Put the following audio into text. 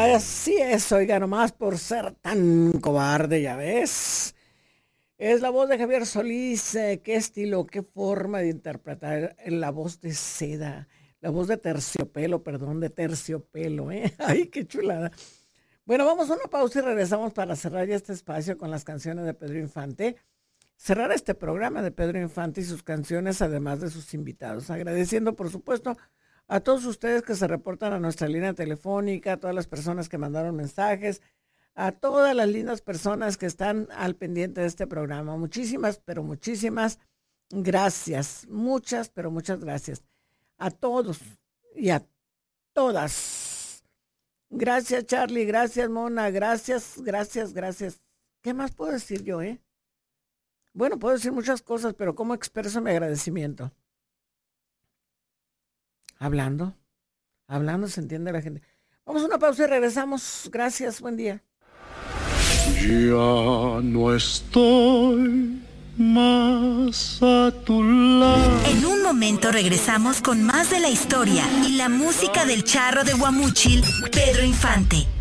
Así es, oiga, nomás por ser tan cobarde, ya ves. Es la voz de Javier Solís. Qué estilo, qué forma de interpretar la voz de seda, la voz de terciopelo, perdón, de terciopelo, ¿eh? Ay, qué chulada. Bueno, vamos a una pausa y regresamos para cerrar ya este espacio con las canciones de Pedro Infante. Cerrar este programa de Pedro Infante y sus canciones, además de sus invitados. Agradeciendo, por supuesto, a todos ustedes que se reportan a nuestra línea telefónica, a todas las personas que mandaron mensajes, a todas las lindas personas que están al pendiente de este programa. Muchísimas, pero muchísimas gracias. Muchas, pero muchas gracias. A todos y a todas. Gracias, Charlie. Gracias, Mona. Gracias, gracias, gracias. ¿Qué más puedo decir yo, eh? Bueno, puedo decir muchas cosas, pero ¿cómo expreso mi agradecimiento? Hablando, hablando se entiende la gente. Vamos a una pausa y regresamos. Gracias, buen día. Ya no estoy más a tu lado. En un momento regresamos con más de la historia y la música del charro de Guamúchil, Pedro Infante.